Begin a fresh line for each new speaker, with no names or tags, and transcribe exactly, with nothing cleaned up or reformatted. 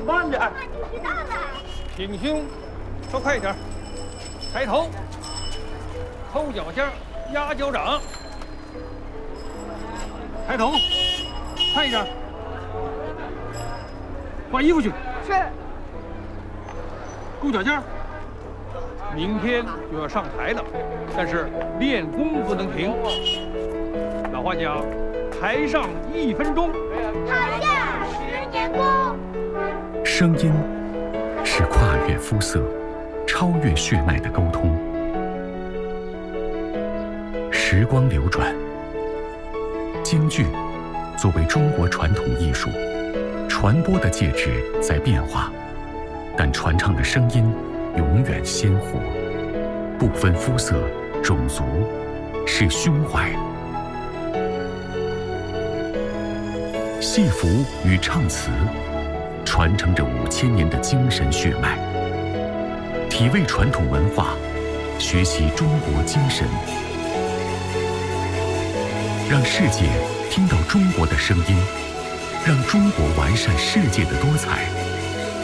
慢点。
挺胸，稍快一点。抬头，抠脚尖，压脚掌。抬头，快一点。换衣服去。
是。
勾脚尖。明天就要上台了，但是练功不能停。老话讲，台上一分钟，
台下十年功。
声音是跨越肤色、超越血脉的沟通。时光流转，京剧作为中国传统艺术，传播的介质在变化，但传唱的声音永远鲜活，不分肤色、种族，是胸怀。戏服与唱词传承着五千年的精神血脉，体味传统文化，学习中国精神，让世界听到中国的声音，让中国完善世界的多彩。